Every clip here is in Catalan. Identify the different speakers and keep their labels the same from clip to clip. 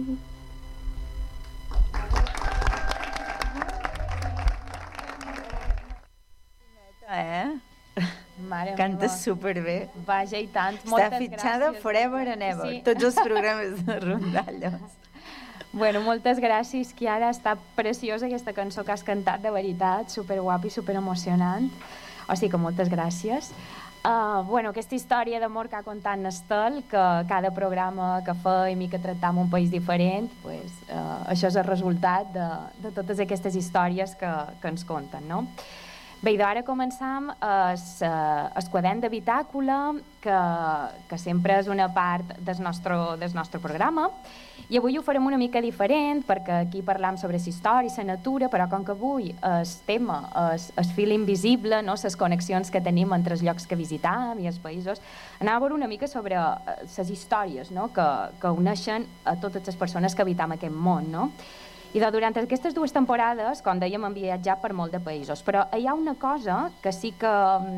Speaker 1: Cantes superbé.
Speaker 2: Vaja, i tant.
Speaker 1: Està fitxada forever and ever. Tots els programes de rondalles.
Speaker 2: Bueno, moltes gràcies, Chiara. Està preciosa aquesta cançó que has cantat, de veritat. Superguapa i superemocionant. O sigui que moltes gràcies. Aquesta història d'amor que ha contat Nestel, que cada programa que fem i que tractam un país diferent, això és el resultat de totes aquestes històries que ens conten, no? Bé, ara començam el quadern de bitàcula, que sempre és una part del nostre programa, i avui ho farem una mica diferent, perquè aquí parlam sobre la història i la natura, però com que avui el tema és el fil invisible, no? Les connexions que tenim entre els llocs que visitam i els països, anava a veure una mica sobre les històries, no? que uneixen a totes les persones que habitam aquest món, no? I durant aquestes 2 temporades, com dèiem, hem viatjat per molt de països, però hi ha una cosa que sí que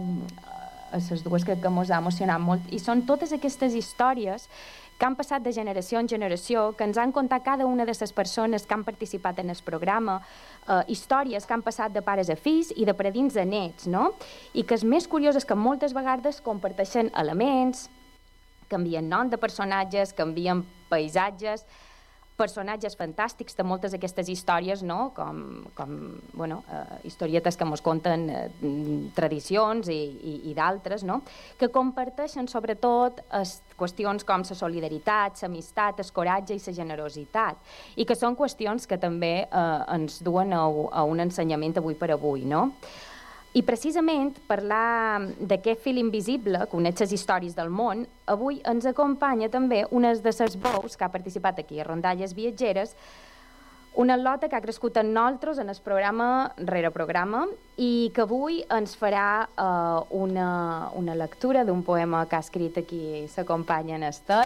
Speaker 2: les dues que ens ha emocionat molt, i són totes aquestes històries que han passat de generació en generació, que ens han contat cada una de les persones que han participat en el programa, històries que han passat de pares a fills i de predins a nets, no? I que el més curiós és que moltes vegades comparteixen elements, canvien nom de personatges, canvien paisatges, personatges fantàstics de moltes d'aquestes històries, no? com historietes que ens conten tradicions i d'altres, no? Que comparteixen sobretot qüestions com la solidaritat, l'amistat, el coratge i la generositat, i que són qüestions que també ens duen a un ensenyament avui per avui, no? I precisament parlar d'aquest fil invisible, coneix les històries del món, avui ens acompanya també una de les veus que ha participat aquí a Rondalles Viatgeres, una atleta que ha crescut amb nosaltres en el programa rere programa i que avui ens farà una lectura d'un poema que ha escrit aquí s'acompanya en Estel,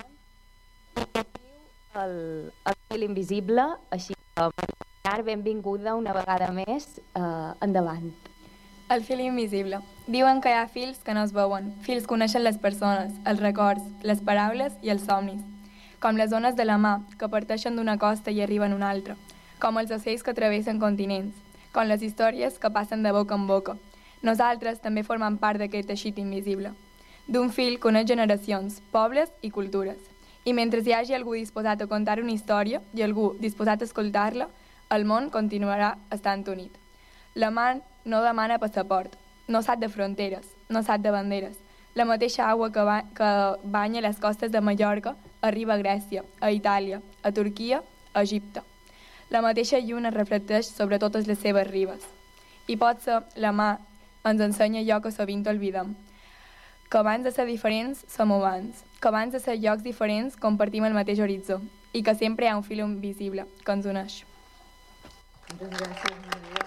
Speaker 2: que diu el fil invisible, així que benvinguda una vegada més, endavant.
Speaker 3: El fil invisible. Diuen que hi ha fils que no es veuen, fils que uneixen les persones, els records, les paraules i els somnis. Com les ones de la mà, que parteixen d'una costa i arriben a una altra. Com els ocells que travessen continents. Com les històries que passen de boca en boca. Nosaltres també formem part d'aquest teixit invisible. D'un fil que uneix generacions, pobles i cultures. I mentre hi hagi algú disposat a contar una història i algú disposat a escoltar-la, el món continuarà estant unit. La mà no demana passaport, no sap de fronteres, no sap de banderes. La mateixa aigua que banya les costes de Mallorca arriba a Grècia, a Itàlia, a Turquia, a Egipte. La mateixa lluna reflecteix sobre totes les seves ribes. I potser la mà ens ensenya allò que sovint oblidem, que abans de ser diferents som humans, que abans de ser llocs diferents compartim el mateix horitzó i que sempre hi ha un fil invisible que ens uneix.
Speaker 1: Moltes gràcies, Maria.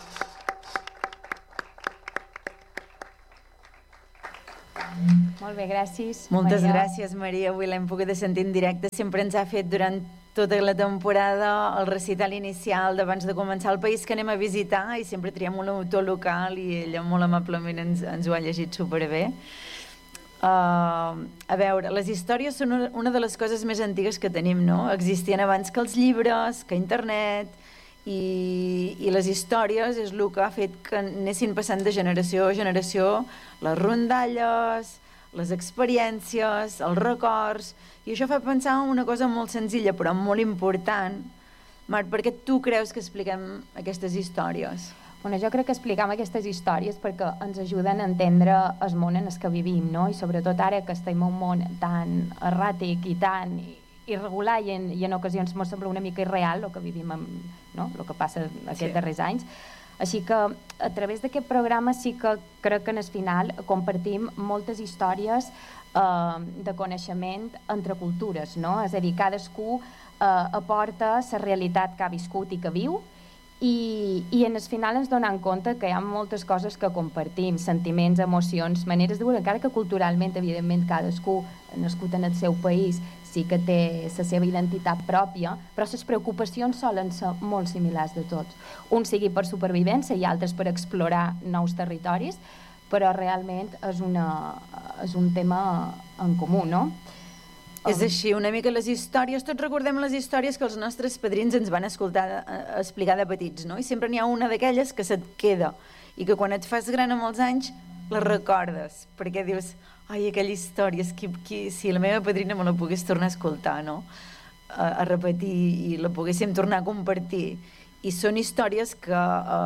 Speaker 2: Molt bé, gràcies,
Speaker 1: Moltes
Speaker 2: Maria.
Speaker 1: gràcies, Maria. Avui l'hem pogut sentir en directe. Sempre ens ha fet durant tota la temporada el recital inicial d'abans de començar el país que anem a visitar i sempre triem un autor local i ella molt amablement ens ho ha llegit superbé. A veure, les històries són una de les coses més antigues que tenim, no? Existien abans que els llibres, que internet, i les històries és el que ha fet que anessin passant de generació a generació les rondalles, les experiències, els records, i això fa pensar en una cosa molt senzilla però molt important. Marc, per què tu creus que expliquem aquestes històries?
Speaker 2: Bueno, jo crec que explicam aquestes històries perquè ens ajuden a entendre el món en el que vivim, no? I sobretot ara que estem en un món tan erràtic i tan irregular i en ocasions ens sembla una mica irreal el que vivim, no? El que passa aquests darrers anys. Així que a través d'aquest programa sí que crec que en el final compartim moltes històries de coneixement entre cultures, no? És a dir, cadascú aporta la realitat que ha viscut i que viu, i en el final ens donem compte que hi ha moltes coses que compartim, sentiments, emocions, maneres de viure, encara que culturalment, evidentment, cadascú nascut en el seu país sí que té la seva identitat pròpia, però les preocupacions solen ser molt similars de tots. Un sigui per supervivència i altres per explorar nous territoris, però realment és un tema en comú, no?
Speaker 1: És així, una mica les històries, tots recordem les històries que els nostres padrins ens van escoltar explicar de petits, no? I sempre n'hi ha una d'aquelles que se't queda i que quan et fas gran amb els anys la recordes, perquè dius, ai, aquella història, si la meva padrina me la pogués tornar a escoltar, no? A repetir i la poguéssim tornar a compartir. I són històries que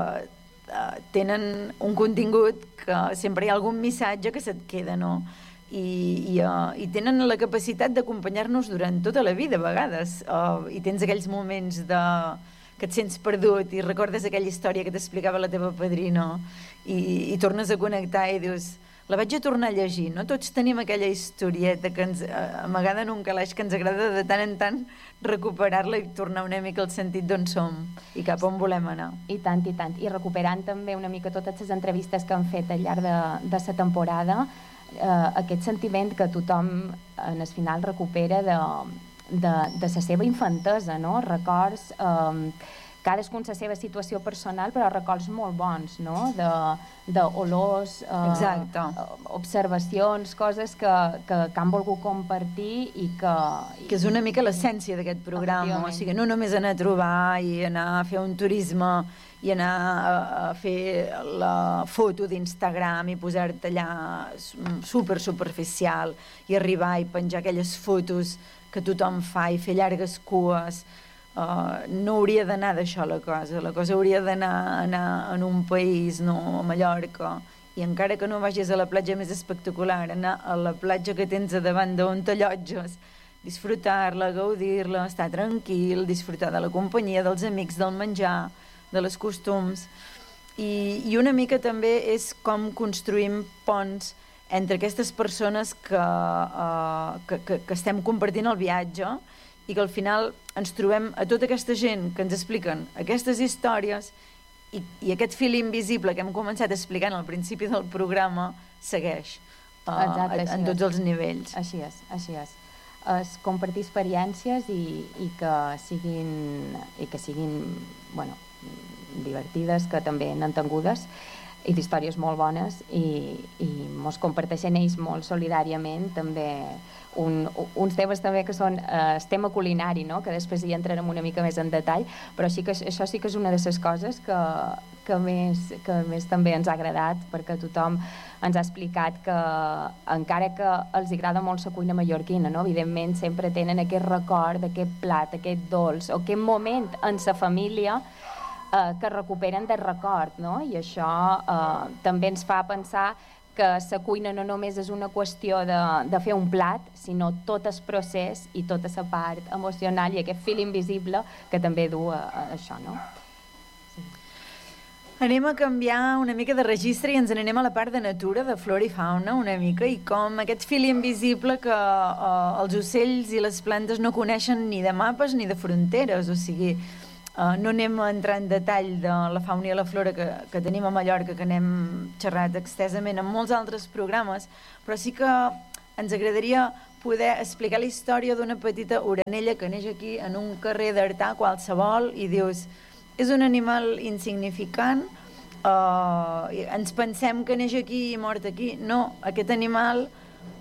Speaker 1: tenen un contingut que sempre hi ha algun missatge que se't queda, no? I tenen la capacitat d'acompanyar-nos durant tota la vida a vegades, i tens aquells moments que et sents perdut i recordes aquella història que t'explicava la teva padrina i tornes a connectar i dius, la vaig a tornar a llegir, no? Tots tenim aquella historieta que amagada en un calaix que ens agrada de tant en tant recuperar-la i tornar una mica al sentit d'on som i cap on volem anar.
Speaker 2: I tant, i tant. I recuperant també una mica totes les entrevistes que han fet al llarg de la temporada, aquest sentiment que tothom en el final recupera de la seva infantesa, no? Records, cadascun la seva situació personal, però records molt bons, no? D'olors, observacions, coses que han volgut compartir i que...
Speaker 1: Que és una mica l'essència d'aquest programa, o sigui, no només anar a trobar i anar a fer un turisme i anar a fer la foto d'Instagram i posar-te allà superficial i arribar i penjar aquelles fotos que tothom fa i fer llargues cues. No hauria d'anar d'això la cosa hauria d'anar en un país, no a Mallorca, i encara que no vagis a la platja més espectacular, anar a la platja que tens a davant d'on t'allotges, disfrutar-la, gaudir-la, estar tranquil, disfrutar de la companyia, dels amics, del menjar, de les costums, i una mica també és com construïm ponts entre aquestes persones que estem compartint el viatge i que al final ens trobem a tota aquesta gent que ens expliquen aquestes històries i aquest fil invisible que hem començat explicant al principi del programa segueix en tots els nivells.
Speaker 2: Així és. És compartir experiències i que siguin bueno, divertides, que també entengudes, i d'històries molt bones, i mos comparteixen ells molt solidàriament també uns temes també que són el tema culinari, no? Que després hi entrarem una mica més en detall, però això sí que és una de les coses que més també ens ha agradat, perquè tothom ens ha explicat que encara que els agrada molt la cuina mallorquina, no? Evidentment sempre tenen aquest record d'aquest plat, aquest dolç o aquest moment en la família que recuperen del record, no? I això també ens fa pensar que la cuina no només és una qüestió de fer un plat, sinó tot el procés i tota la part emocional i aquest fil invisible que també du a això, no?
Speaker 1: Sí. Anem a canviar una mica de registre i ens n'anem a la part de natura, de flora i fauna una mica, i com aquest fil invisible que els ocells i les plantes no coneixen ni de mapes ni de fronteres, o sigui, no anem a entrar en detall de la fauna i la flora que tenim a Mallorca, que n'hem xerrat extensament en molts altres programes, però sí que ens agradaria poder explicar la història d'una petita orenella que neix aquí en un carrer d'Artà qualsevol i dius, és un animal insignificant, ens pensem que neix aquí i mort aquí. No, aquest animal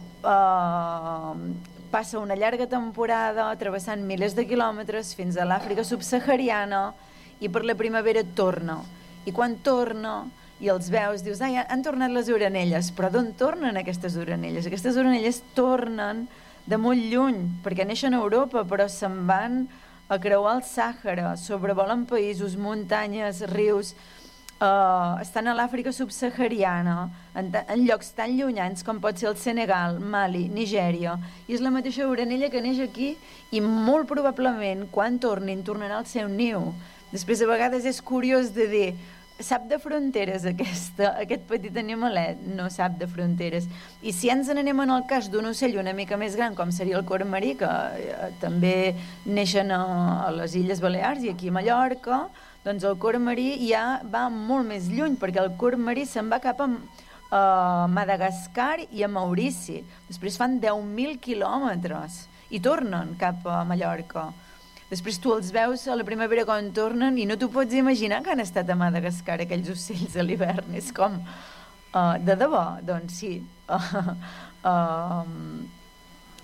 Speaker 1: passa una llarga temporada travessant milers de quilòmetres fins a l'Àfrica subsahariana i per la primavera torna. I quan torna i els veus, dius, ai, han tornat les orenelles, però d'on tornen aquestes orenelles? Aquestes orenelles tornen de molt lluny, perquè neixen a Europa, però se'n van a creuar el Sàhara, sobrevolen països, muntanyes, rius, estan a l'Àfrica subsahariana, en llocs tan llunyans com pot ser el Senegal, Mali, Nigèria, i és la mateixa orenella que neix aquí i molt probablement quan tornin tornarà al seu niu. Després a vegades és curiós de dir, sap de fronteres aquest petit animalet? No sap de fronteres. I si ens n'anem en el cas d'un ocell una mica més gran com seria el corb marí, que també neixen a les Illes Balears i aquí a Mallorca, doncs el corb marí ja va molt més lluny, perquè el corb marí se'n va cap a Madagascar i a Maurici. Després fan 10.000 quilòmetres i tornen cap a Mallorca. Després tu els veus a la primavera quan tornen i no t'ho pots imaginar que han estat a Madagascar aquells ocells a l'hivern. És com, de debò? Doncs sí.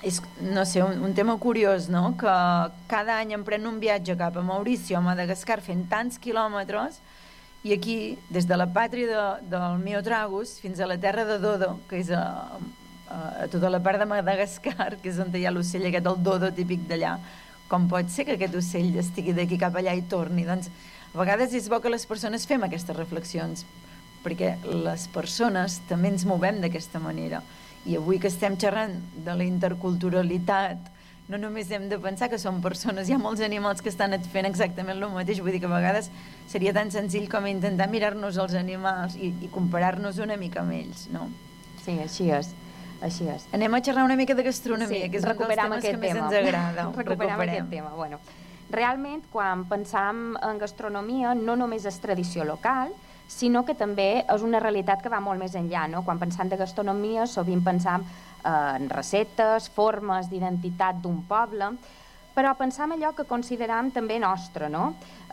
Speaker 1: és, no sé, un tema curiós, no? Que cada any emprèn un viatge cap a Maurici o Madagascar fent tants quilòmetres i aquí, des de la pàtria del Mio Tragus fins a la terra de Dodo, que és a tota la part de Madagascar, que és on hi ha l'ocell aquest, el dodo típic d'allà, com pot ser que aquest ocell estigui d'aquí cap allà i torni? Doncs a vegades és bo que les persones fem aquestes reflexions, perquè les persones també ens movem d'aquesta manera. I avui que estem xerrant de la interculturalitat, no només hem de pensar que som persones, hi ha molts animals que estan fent exactament el mateix, vull dir que a vegades seria tan senzill com intentar mirar-nos els animals i comparar-nos una mica amb ells, no?
Speaker 2: Sí, així és. Així és.
Speaker 1: Anem a xerrar una mica de gastronomia, que és un dels temes que més ens agrada.
Speaker 2: Recuperem aquest tema. Bueno, realment, quan pensam en gastronomia, no només és tradició local, sinó que també és una realitat que va molt més enllà, no? Quan pensam de gastronomia, sovint pensam en receptes, formes d'identitat d'un poble, però pensam allò que consideram també nostre, no?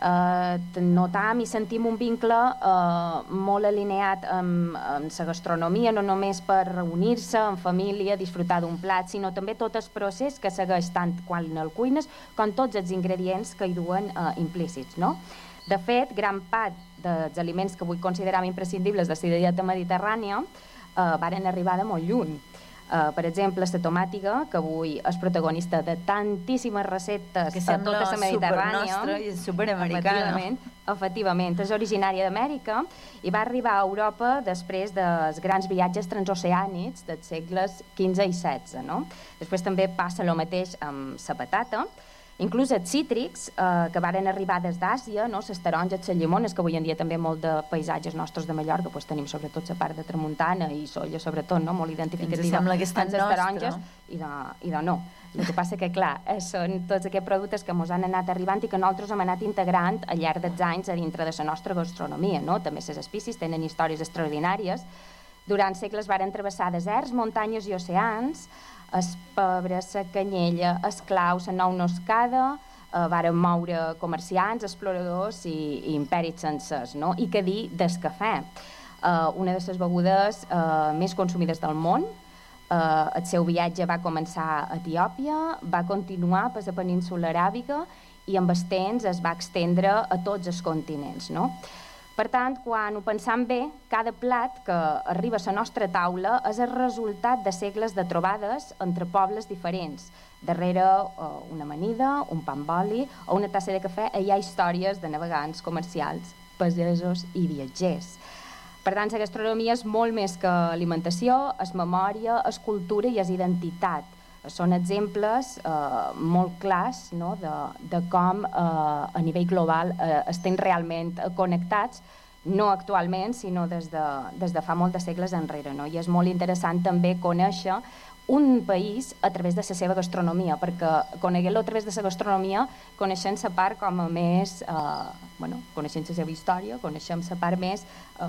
Speaker 2: Notam i sentim un vincle molt alineat amb la gastronomia, no només per reunir-se en família, disfrutar d'un plat, sinó també tot el procés que segueix tant quan el cuines com tots els ingredients que hi duen implícits, no? De fet, gran part dels aliments que avui consideram imprescindibles de la dieta mediterrània varen arribar de molt lluny. Per exemple, la tomàtiga, que avui és protagonista de tantíssimes receptes a tota la Mediterrània. Que
Speaker 1: sembla supernostra i superamericana.
Speaker 2: Efectivament, és originària d'Amèrica i va arribar a Europa després dels grans viatges transoceànics dels segles XV i XVI. No? Després també passa el mateix amb la patata. Inclús els cítrics, que varen arribar des d'Àsia, no? Les taronges, les llimones, que avui en dia també molt de paisatges nostres de Mallorca, doncs tenim sobretot la part de tramuntana i solla, sobretot, no? Molt identificativa.
Speaker 1: Ens sembla que és tan nostra.
Speaker 2: Taronges i de no. El que passa que, clar, són tots aquests productes que ens han anat arribant i que nosaltres hem anat integrant al llarg dels anys a dintre de la nostra gastronomia, no? També les espècies tenen històries extraordinàries. Durant segles varen travessar deserts, muntanyes i oceans, el pebre, la canyella, el clau, la nou noscada, varen moure comerciants, exploradors i imperis sencers, no? I què dir del cafè? Una de les begudes més consumides del món. El seu viatge va començar a Etiòpia, va continuar per la península aràbiga i amb el temps es va estendre a tots els continents, no? Per tant, quan ho pensam bé, cada plat que arriba a la nostra taula és el resultat de segles de trobades entre pobles diferents. Darrere una amanida, un pa amb oli o una tassa de cafè hi ha històries de navegants, comercials, pagesos i viatgers. Per tant, la gastronomia és molt més que alimentació, és memòria, és cultura i és identitat. Són exemples molt clars, no? de com a nivell global estem realment connectats, no actualment, sinó des de fa molts segles enrere. No? I és molt interessant també conèixer un país a través de la seva gastronomia, perquè coneguent-lo a través de la gastronomia coneixem la part com a més, coneixem la seva història, coneixem la part més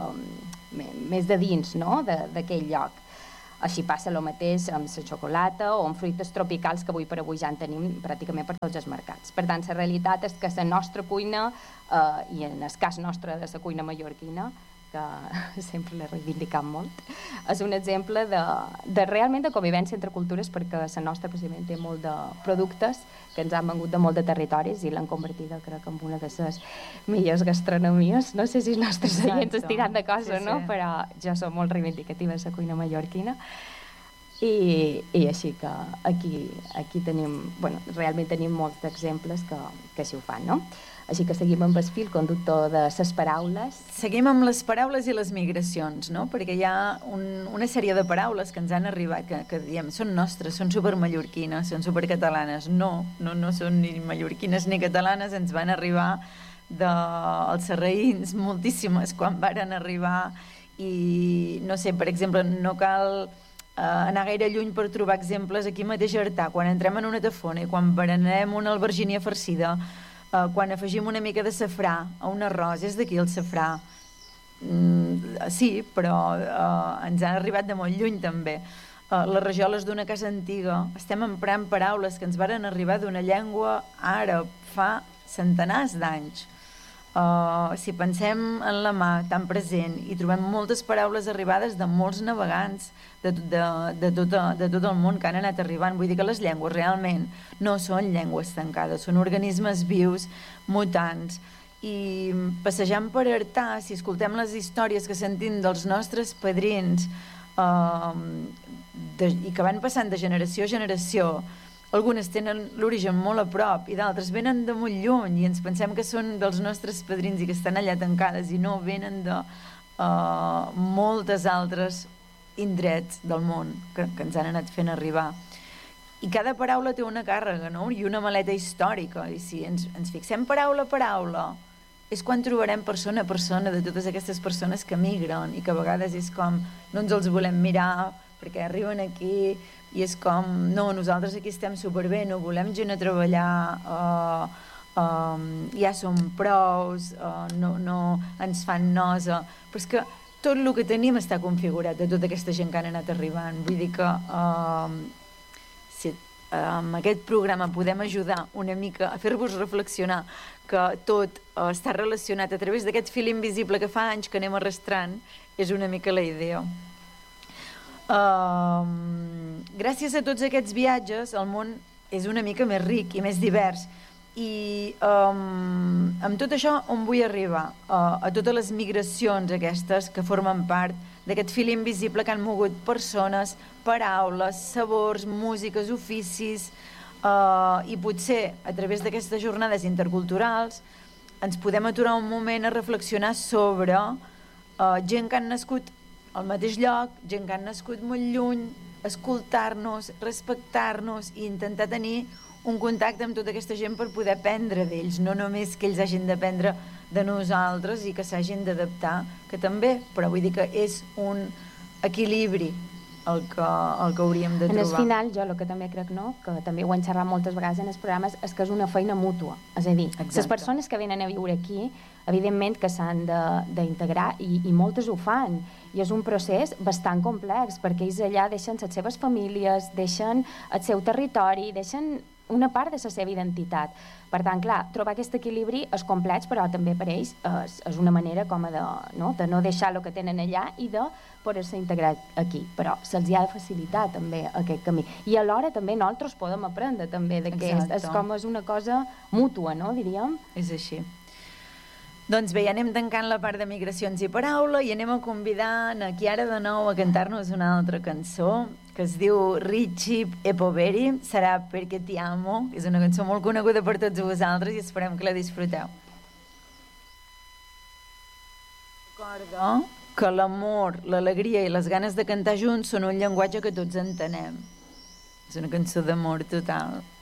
Speaker 2: de dins, no? D'aquell lloc. Així passa el mateix amb la xocolata o amb fruites tropicals que avui per avui ja en tenim pràcticament per tots els mercats. Per tant, la realitat és que la nostra cuina, i en el cas nostre de la cuina mallorquina, que sempre l'he reivindicat molt, és un exemple realment de convivència entre cultures, perquè la nostra precisament té molt de productes que ens han vengut de molt de territoris i l'han convertida, crec, en una de les millors gastronomies. No sé si els nostres oients estiran de cosa o no, però jo soc molt reivindicativa de la cuina mallorquina. I així que aquí tenim, realment tenim molts exemples que així ho fan, no? Així que seguim amb el fil conductor de les paraules.
Speaker 1: Seguim amb les paraules i les migracions, no? Perquè hi ha una sèrie de paraules que ens han arribat, que diem, són nostres, són supermallorquines, són supercatalanes. No són ni mallorquines ni catalanes, ens van arribar dels sarraïns moltíssimes quan varen arribar i, no sé, per exemple, no cal anar gaire lluny per trobar exemples aquí mateix a Artà, quan entrem en una tafona i quan berenem una albergínia farcida, quan afegim una mica de safrà a un arròs, és d'aquí el safrà. Sí, però ens han arribat de molt lluny també. Les rajoles d'una casa antiga, estem emprant paraules que ens varen arribar d'una llengua àrab fa centenars d'anys. Si pensem en la mà tan present i trobem moltes paraules arribades de molts navegants de tot el món que han anat arribant, vull dir que les llengües realment no són llengües tancades, són organismes vius, mutants, i passejant per Artà, si escoltem les històries que sentim dels nostres padrins i que van passant de generació a generació, algunes tenen l'origen molt a prop i d'altres venen de molt lluny i ens pensem que són dels nostres padrins i que estan allà tancades i no, venen de moltes altres indrets del món que ens han anat fent arribar. I cada paraula té una càrrega, no? I una maleta històrica, i si ens fixem paraula a paraula és quan trobarem persona a persona de totes aquestes persones que migren i que a vegades és com no ens els volem mirar perquè arriben aquí i és com, no, nosaltres aquí estem superbé, no volem gent a treballar, ja som prous, no ens fan nosa, però és que tot el que tenim està configurat de tota aquesta gent que han anat arribant. Vull dir que si amb aquest programa podem ajudar una mica a fer-vos reflexionar que tot està relacionat a través d'aquest fil invisible que fa anys que anem arrastrant, és una mica la idea. Gràcies a tots aquests viatges el món és una mica més ric i més divers i amb tot això on vull arribar? A totes les migracions aquestes que formen part d'aquest fil invisible que han mogut persones, paraules, sabors, músiques, oficis i potser a través d'aquestes jornades interculturals ens podem aturar un moment a reflexionar sobre gent que han nascut al mateix lloc, gent que han nascut molt lluny, escoltar-nos, respectar-nos i intentar tenir un contacte amb tota aquesta gent per poder aprendre d'ells, no només que ells hagin d'aprendre de nosaltres i que s'hagin d'adaptar, que també, però vull dir que és un equilibri el que hauríem de trobar.
Speaker 2: En el final, jo el que també crec, no, que també ho hem xerrat moltes vegades en els programes, és que és una feina mútua. És a dir, les persones que venen a viure aquí, evidentment que s'han d'integrar i moltes ho fan. I és un procés bastant complex, perquè ells allà deixen les seves famílies, deixen el seu territori, deixen una part de la seva identitat. Per tant, clar, trobar aquest equilibri és complex, però també per ells és una manera com de no deixar el que tenen allà i de poder-se integrar aquí. Però se'ls ha de facilitar també aquest camí. I alhora també nosaltres podem aprendre també d'aquest. És com és una cosa mútua, no, diríem?
Speaker 1: És així. Doncs bé, ja anem tancant la part de migracions i paraula i anem a convidar a Chiara de nou a cantar-nos una altra cançó que es diu Ricci e Poveri, Serà perché ti amo, és una cançó molt coneguda per tots vosaltres i esperem que la disfruteu. Recorda que l'amor, l'alegria i les ganes de cantar junts són un llenguatge que tots entenem. És una cançó d'amor total.